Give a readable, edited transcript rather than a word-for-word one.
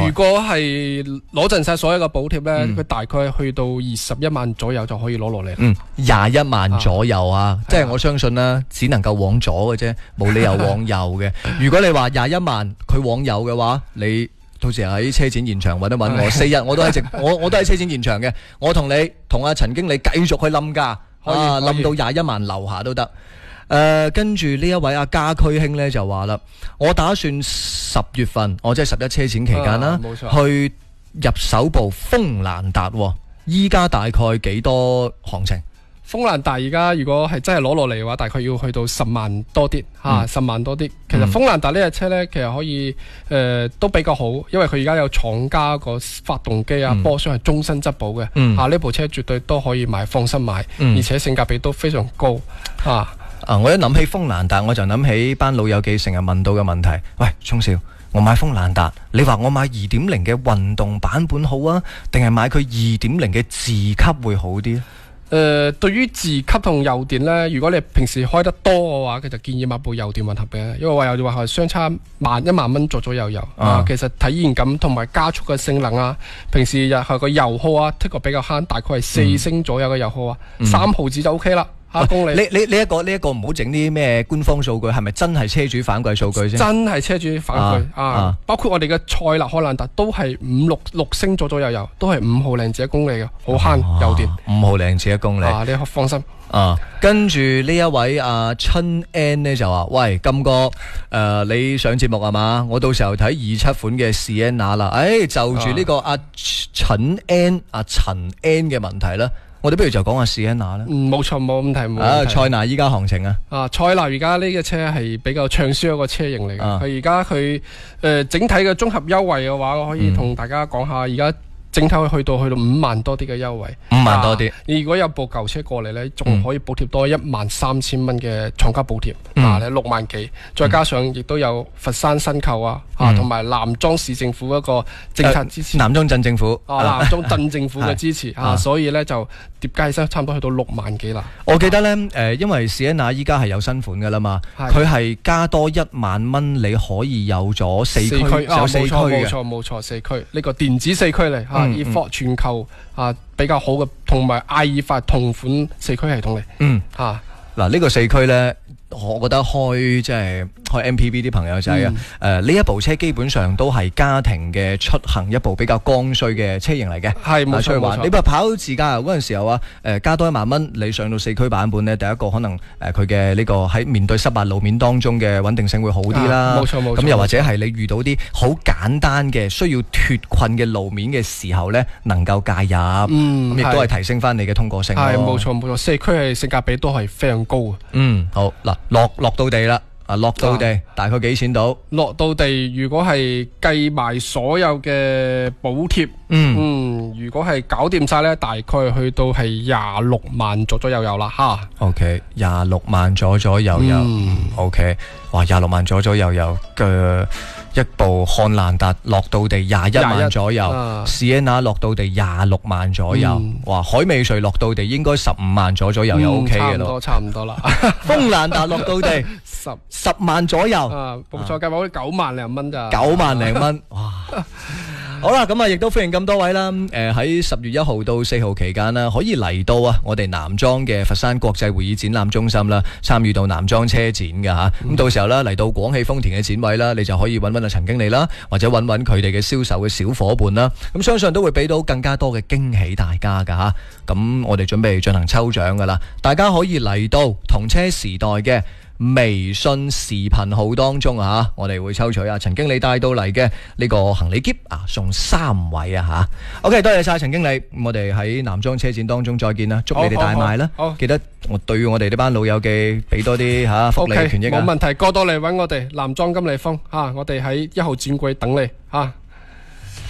如果係攞盡晒所有嘅補貼咧，佢大概去到21萬左右就可以攞落嚟。 21萬左右啊，即係我相信啦，只能夠往左嘅啫，冇理由往右嘅。如果你話21萬佢往右嘅話，你到時喺車展現場揾一揾我，4日我都喺我都喺車展現場嘅，我同阿陳經理繼續去冧價，冧到21萬樓下都得。跟住呢一位阿家駒兄呢就話啦，我打算10月份，即係11車展期間啦，去入手部鋒蘭達，依家大概幾多行情？ 鋒蘭達而家如果係真係攞落嚟嘅話，大概要去到10萬多啲10萬多啲。其實鋒蘭達呢隻車呢，其實可以都比較好，因為佢而家有廠家個發動機波箱係終身質保嘅。呢部車絕對都可以買，放心買，而且性價比都非常高。 我一諗起鋒蘭達，我就諗起班老友記成日問到嘅問題。喂，聰少，我買鋒蘭達，你話我買2.0嘅運動版本好啊，定係買佢2.0嘅自吸會好啲？ 對於自吸同油電呢，如果你平時開得多嘅話，佢就建議買部油電混合嘅，因為話油電混合相差1萬蚊左右。其實體驗感同埋加速嘅性能平時日後個油耗剔個比較慳，大概係4升左右嘅油耗3毫子就 OK 啦。公里， 呢一個唔好整啲咩官方數據，係咪真係車主反饋數據先？ 真係車主反饋包括我哋嘅塞納漢蘭達都係5、6升左右，都係5毫零字1公里嘅，好慳油電 ，5毫零字1公里。 你放心。 跟住呢一位春 N 呢就話：喂，金哥，你上節目係嘛？我到時候睇27款嘅 Sienna 啦。就住呢個陳 N 嘅問題啦。我哋不如就講下 Sienna 啦。 冇錯，冇問題。 塞納依家行情塞納而家呢個車係比較暢銷一個車型嚟嘅。佢而家佢整體嘅綜合優惠嘅話，我可以同大家講下，而家整體去到5萬多啲嘅優惠 ，5萬多啲。 如果有部舊車過嚟呢，仲可以補貼多13000蚊嘅廠家補貼，你6萬幾，再加上亦都有佛山新購同埋南莊市政府一個政策支持。 南莊鎮政府南莊鎮政府嘅支持所以呢就疊加起身差唔多去到6萬幾啦。 我記得呢，因為 Sienna 依家係有新款噶啦嘛，佢係加多1萬蚊，你可以有咗4區，有4區嘅。 冇錯，4區呢個電子4區嚟以全球比較好嘅，同埋阿爾法同款4驅系統嚟。 嗱呢個4驅呢，我覺得開MPV 啲朋友仔呢一部車基本上都係家庭嘅出行一部比較剛需嘅車型嚟嘅。 係冇錯。 你話跑自駕遊嗰陣時候加多1萬蚊，你上到4驅版本呢，第一個可能佢嘅呢個喺面對濕滑路面當中嘅穩定性會好啲啦。 冇錯。 咁又或者係你遇到啲好簡單嘅需要脫困嘅路面嘅時候呢，能夠介入，咁亦都係提升翻你嘅通過性。 係冇錯，4驅係性價比都係非常高嘅。 好嗱，落到地啦。落到地大概幾錢到？ 落到地如果係計埋所有嘅補貼，如果係搞掂晒呢，大概去到係26萬左右啦 OK， 26萬左右。OK， 哇，26萬左右嘅一部漢蘭達落到地21萬左右，Sienna 落到地26萬左右，哇，海美瑞落到地應該15萬左右又 OK 嘅咯， 差唔多啦。 鋒蘭達落到地10萬左右， 冇錯，計埋好似9萬零蚊咋 ，9萬零蚊，哇！好啦，咁亦都歡迎咁多位啦。喺10月1號到4號期間啦，可以嚟到我哋南莊嘅佛山國際會議展覽中心啦，參與到南莊車展㗎。咁到時候咧嚟到廣汽豐田嘅展位啦，你就可以揾阿陳經理啦，或者揾佢哋嘅銷售嘅小伙伴啦。咁相信都會俾到更加多嘅驚喜大家㗎。咁我哋準備進行抽獎㗎啦，大家可以嚟到同車時代嘅微信視頻號當中我哋會抽取陳經理帶到嚟嘅呢個行李篋送3位OK， 多謝晒陳經理，我哋喺南莊車展當中再見啦，祝你哋大賣啦！記得我對我哋呢班老友記俾多啲福利權益。冇問題，過到嚟揾我哋南莊金利豐我哋喺1號展櫃等你